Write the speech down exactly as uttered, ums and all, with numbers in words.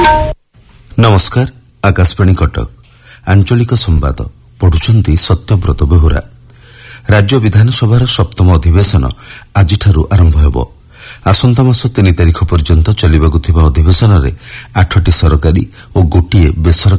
नमस्कार। आकाशवाणी कटक आंचलिक संवाद पढ़ुचंती सत्यव्रत बेहुरा। राज्य विधानसभार सप्तम अधिवेशन आजिठारू आरंभ हेबो। आसंता मास तीन तारिख पर्यंत चलिबाकु थिबा अधिवेशन रे आठटी सरकारी और गोटिए बेसरकारी